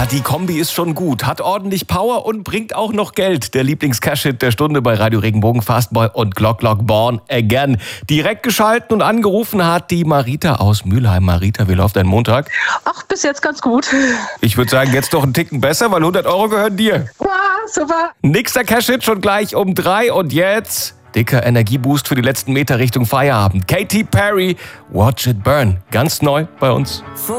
Ja, die Kombi ist schon gut, hat ordentlich Power und bringt auch noch Geld. Der Lieblings-Cash-Hit der Stunde bei Radio Regenbogen, Fastboy und Glock Glock Born Again. Direkt geschalten und angerufen hat die Marita aus Mülheim. Marita, wie läuft dein Montag? Ach, bis jetzt ganz gut. Ich würde sagen, jetzt doch einen Ticken besser, weil 100 Euro gehören dir. Wow, super. Nächster Cash-Hit schon gleich um 3 und jetzt dicker Energieboost für die letzten Meter Richtung Feierabend. Katy Perry, Watch It Burn. Ganz neu bei uns.